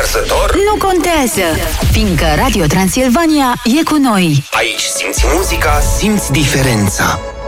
nevăzător? Nu contează, fiindcă Radio Transilvania e cu noi. Aici simți muzica, simți diferența.